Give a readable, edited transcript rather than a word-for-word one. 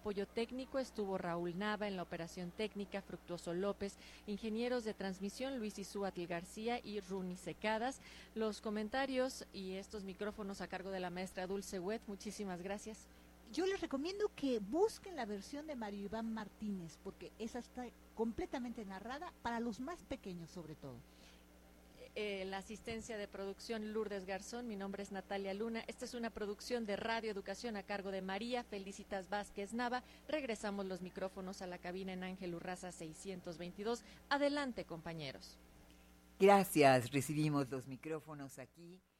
apoyo técnico estuvo Raúl Nava, en la operación técnica Fructuoso López, ingenieros de transmisión Luis Isúatl García y Runi Secadas. Los comentarios y estos micrófonos a cargo de la maestra Dulce Wet. Muchísimas gracias. Yo les recomiendo que busquen la versión de Mario Iván Martínez, porque esa está completamente narrada para los más pequeños sobre todo. La asistencia de producción Lourdes Garzón, mi nombre es Natalia Luna. Esta es una producción de Radio Educación a cargo de María Felicitas Vázquez Nava. Regresamos los micrófonos a la cabina en Ángel Urraza 622. Adelante, compañeros. Gracias, recibimos los micrófonos aquí